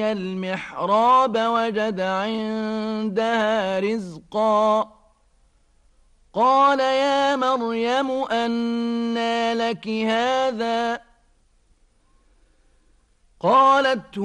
المحراب وجد عندها رزقا قال يا مريم أنى لك هذا قالت